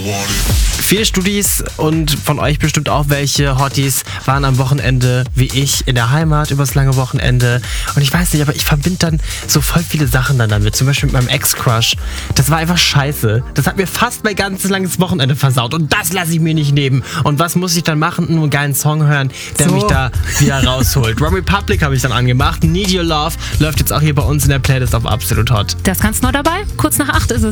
Viele Studis und von euch bestimmt auch welche Hotties waren am Wochenende wie ich in der Heimat übers lange Wochenende. Und ich weiß nicht, aber ich verbinde dann so voll viele Sachen dann damit. Zum Beispiel mit meinem Ex-Crush. Das war einfach scheiße. Das hat mir fast mein ganzes langes Wochenende versaut. Und das lasse ich mir nicht nehmen. Und was muss ich dann machen? Nur einen geilen Song hören, der mich da wieder rausholt. One Republic habe ich dann angemacht. Need Your Love läuft jetzt auch hier bei uns in der Playlist auf Absolut Hot. Das ganz neu dabei. Kurz nach 8 ist es.